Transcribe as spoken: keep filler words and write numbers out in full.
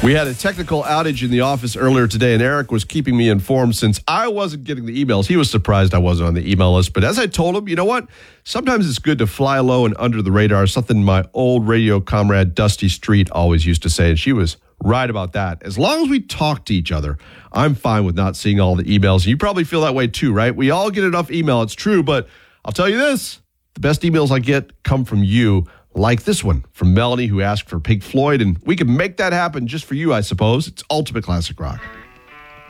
We had a technical outage in the office earlier today, and Eric was keeping me informed since I wasn't getting the emails. He was surprised I wasn't on the email list. But as I told him, you know what? Sometimes it's good to fly low and under the radar, something my old radio comrade Dusty Street always used to say, and she was right about that. As long as we talk to each other, I'm fine with not seeing all the emails. And you probably feel that way too, right? We all get enough email. It's true, but I'll tell you this. The best emails I get come from you. Like this one from Melanie, who asked for Pink Floyd, and we can make that happen just for you, I suppose. It's Ultimate Classic Rock.